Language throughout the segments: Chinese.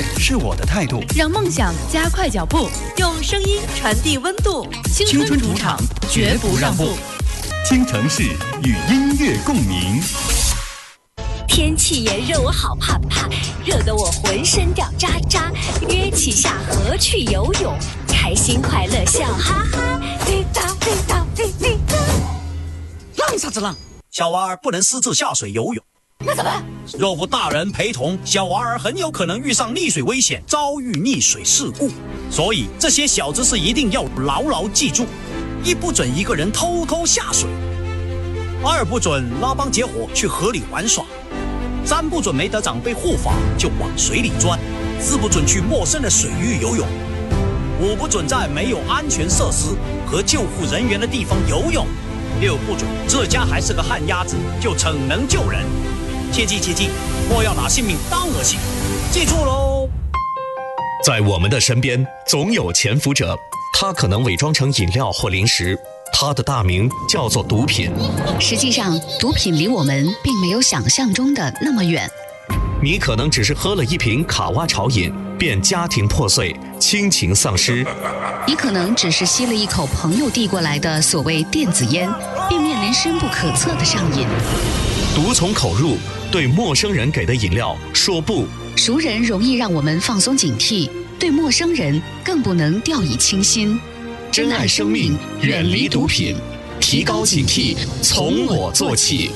是我的态度。 让梦想加快脚步，用声音传递温度。 青春主场，绝不让步。京城市与音乐共鸣。 天气炎热，我好怕怕，热得我浑身掉渣渣。约起下河去游泳，开心快乐笑哈哈。嘿哒嘿哒嘿嘿哒。 浪啥子浪？小娃儿不能私自下水游泳。 那怎么办？ 若无大人陪同，小娃儿很有可能遇上溺水危险，遭遇溺水事故。所以这些小知识一定要牢牢记住：一不准一个人偷偷下水；2不准拉帮结伙去河里玩耍；3不准没得长辈护法就往水里钻；4不准去陌生的水域游泳；5不准在没有安全设施和救护人员的地方游泳；6不准这家还是个旱鸭子就逞能救人。切记切记，莫要拿性命当儿戏，记住喽！ 在我们的身边总有潜伏者，他可能伪装成饮料或零食，他的大名叫做毒品。 实际上，毒品离我们并没有想象中的那么远。 你可能只是喝了一瓶卡哇潮饮，便家庭破碎，亲情丧失； 你可能只是吸了一口朋友递过来的所谓电子烟，便面临深不可测的上瘾。 毒从口入，对陌生人给的饮料说不。 熟人容易让我们放松警惕，对陌生人更不能掉以轻心。 珍爱生命，远离毒品，提高警惕，从我做起。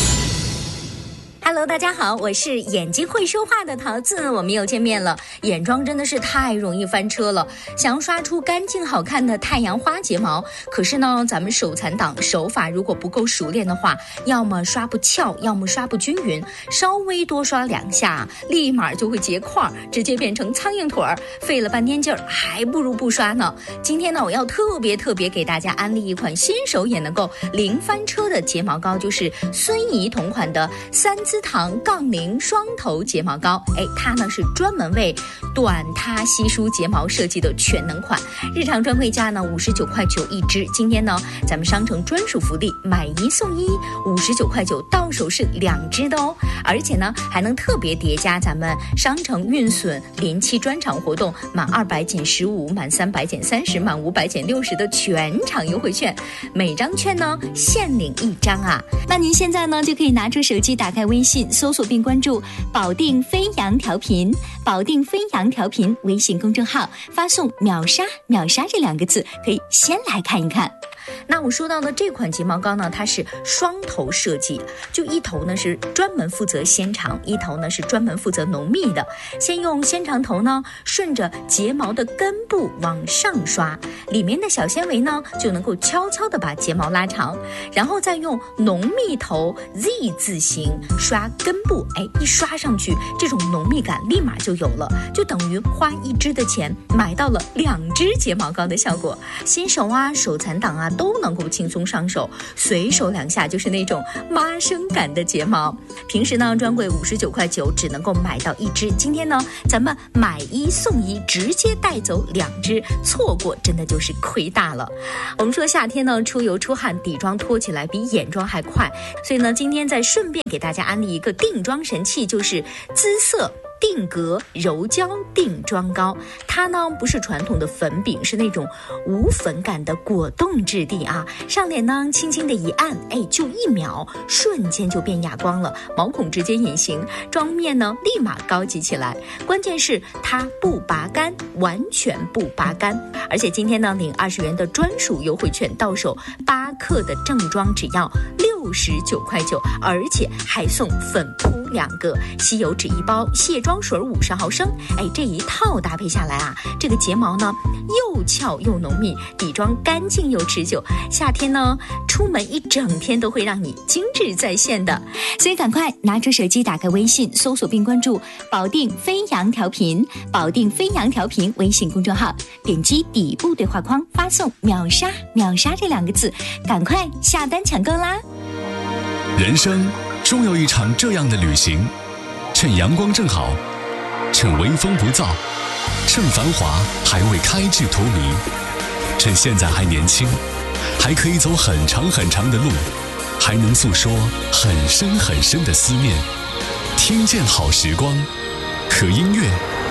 Hello， 大家好，我是眼睛会说话的桃子，我们又见面了。眼妆真的是太容易翻车了，想要刷出干净好看的太阳花睫毛，可是呢，咱们手残党手法如果不够熟练的话，要么刷不翘，要么刷不均匀，稍微多刷2下，立马就会结块，直接变成苍蝇腿儿，费了半天劲儿，还不如不刷呢。今天呢，我要特别给大家安利一款新手也能够零翻车的睫毛膏，就是孙怡同款的3姿堂杠铃双头睫毛膏。它呢是专门为短塌稀疏睫毛设计的全能款，日常专柜价呢59.9块一支，今天呢咱们商城专属福利，买1送1，59.9块到手是2支的哦。而且呢还能特别叠加咱们商城运损临期专场活动，满200减15，满300减30，满500减60的全场优惠券，每张券呢限领1张啊。那您现在呢就可以拿出手机，打开微信，搜索并关注保定飞扬调频，保定飞扬调频微信公众号，发送秒杀秒杀这2个字，可以先来看一看。那我说到的这款睫毛膏呢，它是双头设计，就一头呢是专门负责纤长，一头呢是专门负责浓密的。先用纤长头呢顺着睫毛的根部往上刷，里面的小纤维呢就能够悄悄地把睫毛拉长，然后再用浓密头 Z 字形刷根部，一刷上去这种浓密感立马就有了，就等于花1支的钱买到了2支睫毛膏的效果。新手啊手残党啊都能够轻松上手，随手2下就是那种妈生感的睫毛。平时呢专柜59.9块只能够买到1支，今天呢咱们买1送1，直接带走2支，错过真的就是亏大了。我们说夏天呢出油出汗，底妆脱起来比眼妆还快，所以呢今天再顺便给大家安利一个定妆神器，就是姿色定格柔胶定妆膏。它呢不是传统的粉饼，是那种无粉感的果冻质地啊，上脸呢轻轻的一按，就1秒，瞬间就变哑光了，毛孔直接隐形，妆面呢立马高级起来。关键是它不拔干，完全不拔干。而且今天呢领20元的专属优惠券，到手8克的正装只要69.9块，而且还送粉扑2个，吸油纸1包，卸妆水50毫升。这一套搭配下来啊，这个睫毛呢又翘又浓密，底妆干净又持久，夏天呢出门一整天都会让你精致在线的。所以赶快拿出手机，打开微信，搜索并关注保定飞扬调频，保定飞扬调频微信公众号，点击底部对话框，发送秒杀秒杀这2个字，赶快下单抢购啦。 人生终有一场这样的旅行，趁阳光正好，趁微风不燥，趁繁华还未开至荼蘼，趁现在还年轻，还可以走很长很长的路，还能诉说很深很深的思念。听见好时光，和音乐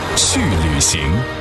去旅行。